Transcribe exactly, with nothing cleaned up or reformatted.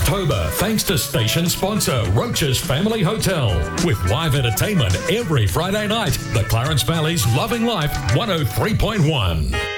October thanks to station sponsor Roach's Family Hotel with live entertainment every Friday night. The Clarence Valley's Loving Life one oh three point one.